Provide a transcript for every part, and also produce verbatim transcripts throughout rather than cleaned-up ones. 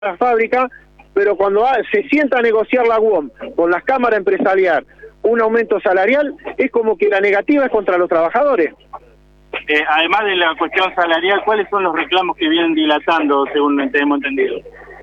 la fábrica, pero cuando se sienta a negociar la U O M con las cámaras empresariales un aumento salarial, es como que la negativa es contra los trabajadores. Eh, además de la cuestión salarial, ¿cuáles son los reclamos que vienen dilatando, según tenemos entendido?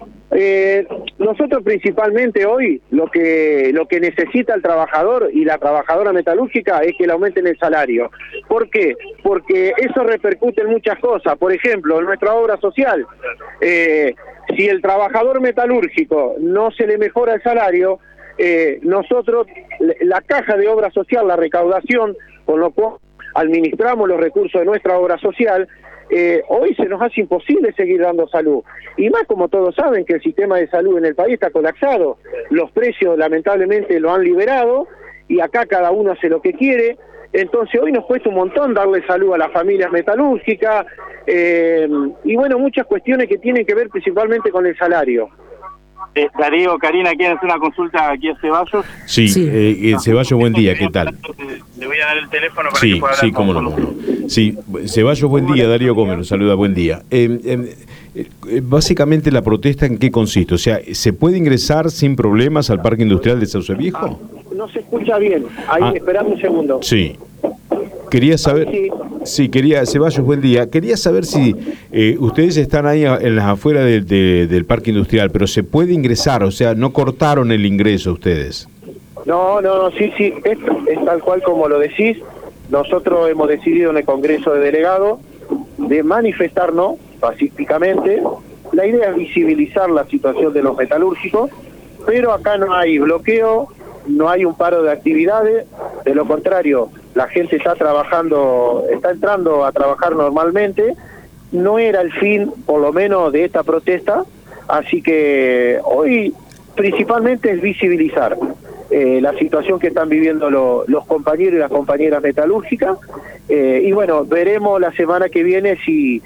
Eh, nosotros principalmente hoy lo que lo que necesita el trabajador y la trabajadora metalúrgica es que le aumenten el salario. ¿Por qué? Porque eso repercute en muchas cosas. Por ejemplo, en nuestra obra social, eh, si el trabajador metalúrgico no se le mejora el salario, eh, nosotros, la caja de obra social, la recaudación, con lo cual administramos los recursos de nuestra obra social, Eh, hoy se nos hace imposible seguir dando salud, y más como todos saben que el sistema de salud en el país está colapsado, los precios lamentablemente lo han liberado y acá cada uno hace lo que quiere, entonces hoy nos cuesta un montón darle salud a las familias metalúrgicas, eh, y bueno, muchas cuestiones que tienen que ver principalmente con el salario. Eh, Darío, Karina, ¿quieren hacer una consulta aquí a Ceballos? Sí, sí. Eh, eh, Ceballos, buen día, ¿qué tal? Le voy a dar el teléfono para sí, que pueda hablar sí, con cómo no, cómo no. Sí, Ceballos, buen día, Darío Gómez, nos saluda, buen día. Eh, eh, eh, básicamente la protesta, ¿en qué consiste? O sea, ¿se puede ingresar sin problemas al Parque Industrial de Sauce Viejo? Ah, no se escucha bien, ahí, ah, esperame un segundo. Sí. Quería saber, sí. sí, quería, Ceballos, buen día. Quería saber si eh, ustedes están ahí en las afueras de, de, del Parque Industrial, pero se puede ingresar, o sea, no cortaron el ingreso ustedes. No, no, no, sí, sí, es, es tal cual como lo decís. Nosotros hemos decidido en el Congreso de Delegados de manifestarnos pacíficamente. La idea es visibilizar la situación de los metalúrgicos, pero acá no hay bloqueo, no hay un paro de actividades, de lo contrario, la gente está trabajando, está entrando a trabajar normalmente. No era el fin, por lo menos, de esta protesta, así que hoy principalmente es visibilizar eh, la situación que están viviendo lo, los compañeros y las compañeras metalúrgicas, eh, y bueno, veremos la semana que viene si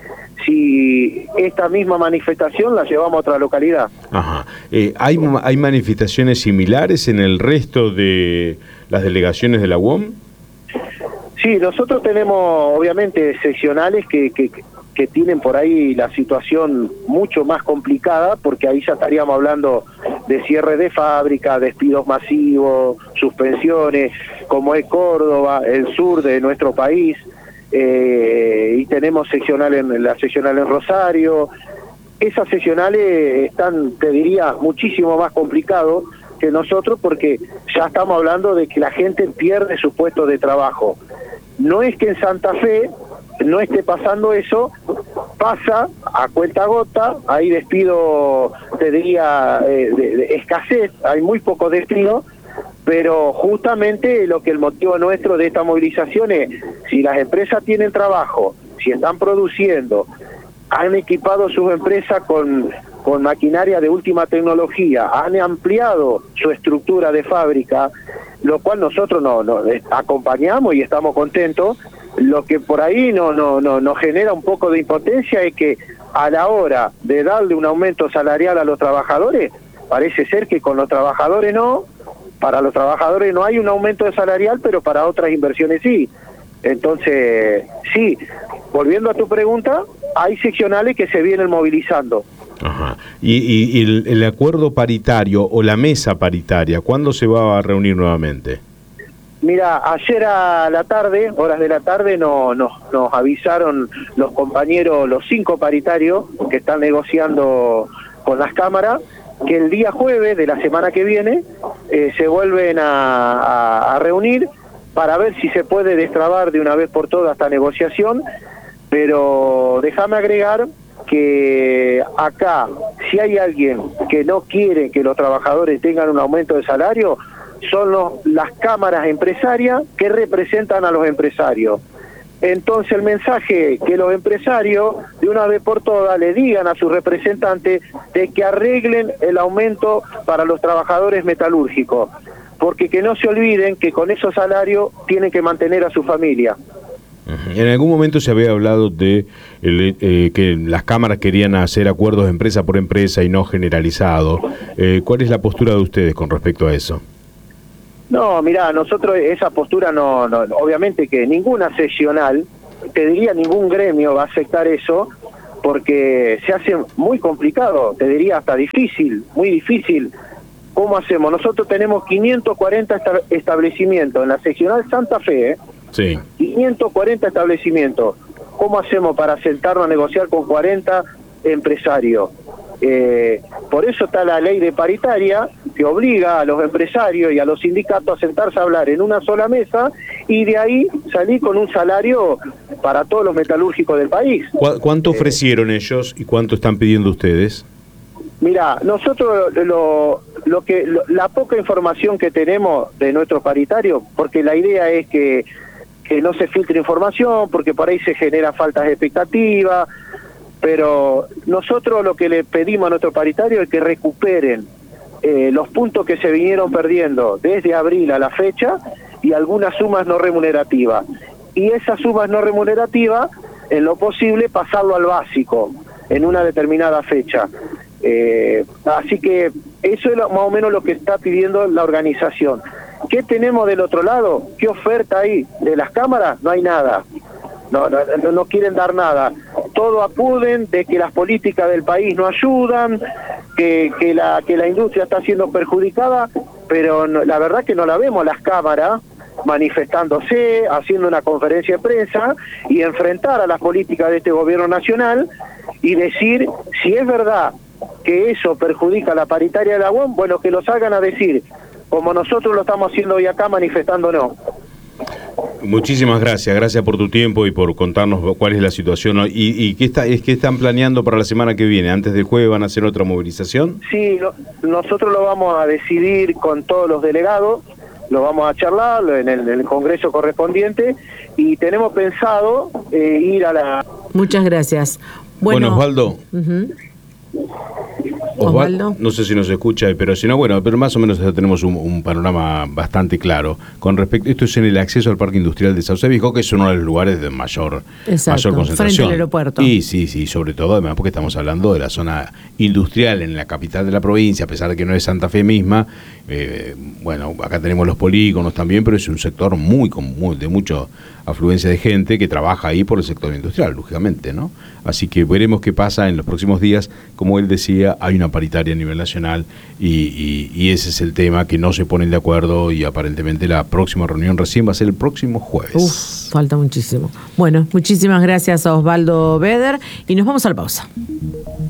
si esta misma manifestación la llevamos a otra localidad. Ajá. Eh, ¿hay, ¿Hay manifestaciones similares en el resto de las delegaciones de la U O M? Sí, nosotros tenemos obviamente seccionales que, que, que tienen por ahí la situación mucho más complicada, porque ahí ya estaríamos hablando de cierre de fábrica, despidos masivos, suspensiones, como es Córdoba, el sur de nuestro país, eh, y tenemos seccionales en la seccional en Rosario. Esas seccionales están, te diría, muchísimo más complicados que nosotros, porque ya estamos hablando de que la gente pierde sus puestos de trabajo. No es que en Santa Fe no esté pasando eso, pasa a cuenta gota, hay despido, te diría, eh, de, de escasez, hay muy poco despido, pero justamente lo que el motivo nuestro de esta movilización es, si las empresas tienen trabajo, si están produciendo, han equipado sus empresas con, con maquinaria de última tecnología, han ampliado su estructura de fábrica, lo cual nosotros no, no acompañamos y estamos contentos. Lo que por ahí no, no, no, nos genera un poco de impotencia es que a la hora de darle un aumento salarial a los trabajadores, parece ser que con los trabajadores no, para los trabajadores no hay un aumento de salarial, pero para otras inversiones sí. Entonces, sí, volviendo a tu pregunta, hay seccionales que se vienen movilizando. Ajá. ¿Y, y, y el, el acuerdo paritario o la mesa paritaria, cuándo se va a reunir nuevamente? Mira, ayer a la tarde, horas de la tarde, no, no, nos avisaron los compañeros, los cinco paritarios que están negociando con las cámaras, que el día jueves de la semana que viene eh, se vuelven a, a, a reunir para ver si se puede destrabar de una vez por todas esta negociación, pero déjame agregar que acá, si hay alguien que no quiere que los trabajadores tengan un aumento de salario, son los, las cámaras empresarias que representan a los empresarios. Entonces el mensaje que los empresarios de una vez por todas le digan a sus representantes de que arreglen el aumento para los trabajadores metalúrgicos, porque que no se olviden que con esos salarios tienen que mantener a su familia. En algún momento se había hablado de el, eh, que las cámaras querían hacer acuerdos empresa por empresa y no generalizado. Eh, ¿Cuál es la postura de ustedes con respecto a eso? No, mirá, nosotros esa postura no, no, obviamente que ninguna seccional, te diría ningún gremio va a aceptar eso, porque se hace muy complicado, te diría hasta difícil, muy difícil. ¿Cómo hacemos? Nosotros tenemos quinientos cuarenta establecimientos en la seccional Santa Fe, ¿eh? Sí. quinientos cuarenta establecimientos. ¿Cómo hacemos para sentarnos a negociar con cuarenta empresarios? Eh, por eso está la ley de paritaria, que obliga a los empresarios y a los sindicatos a sentarse a hablar en una sola mesa y de ahí salir con un salario para todos los metalúrgicos del país. ¿Cu- ¿Cuánto eh, ofrecieron ellos y cuánto están pidiendo ustedes? Mira, nosotros lo, lo que lo, la poca información que tenemos de nuestros paritarios, porque la idea es que, que no se filtre información, porque por ahí se genera faltas de expectativa, pero nosotros lo que le pedimos a nuestros paritarios es que recuperen eh, los puntos que se vinieron perdiendo desde abril a la fecha y algunas sumas no remunerativas. Y esas sumas no remunerativas, en lo posible, pasarlo al básico en una determinada fecha. Eh, así que eso es lo, más o menos lo que está pidiendo la organización. ¿Qué tenemos del otro lado? ¿Qué oferta hay de las cámaras? No hay nada. No, no, no quieren dar nada. Todo acuden de que las políticas del país no ayudan, que, que, la, que la industria está siendo perjudicada, pero no, la verdad que no la vemos las cámaras manifestándose, haciendo una conferencia de prensa y enfrentar a las políticas de este gobierno nacional y decir si es verdad que eso perjudica a la paritaria de la U O M, bueno, que lo salgan a decir, como nosotros lo estamos haciendo hoy acá manifestándonos. Muchísimas gracias, gracias por tu tiempo y por contarnos cuál es la situación. ¿Y, y qué, está, es, qué están planeando para la semana que viene? ¿Antes del jueves van a hacer otra movilización? Sí, no, nosotros lo vamos a decidir con todos los delegados, lo vamos a charlar en el, en el congreso correspondiente y tenemos pensado eh, ir a la... Muchas gracias. Bueno, bueno Osvaldo. Uh-huh. Osvaldo, no sé si nos escucha, pero si no, bueno, pero más o menos ya tenemos un, un panorama bastante claro con respecto. Esto es en el acceso al Parque Industrial de Sauce Viejo, que es uno de los lugares de mayor, mayor concentración. Frente al aeropuerto. Y sí, sí, sobre todo, además, porque estamos hablando de la zona industrial en la capital de la provincia, a pesar de que no es Santa Fe misma. Eh, bueno, acá tenemos los polígonos también, pero es un sector muy, muy de mucha afluencia de gente que trabaja ahí por el sector industrial, lógicamente, ¿no? Así que veremos qué pasa en los próximos días. Como él decía, hay una paritaria a nivel nacional y, y, y ese es el tema, que no se ponen de acuerdo y aparentemente la próxima reunión recién va a ser el próximo jueves. Uf, falta muchísimo. Bueno, muchísimas gracias a Osvaldo Beder y nos vamos a la pausa.